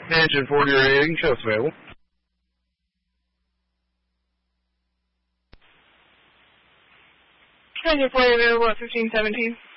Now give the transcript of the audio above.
Engine 40 rating, show us available. Engine 40 available at 1517.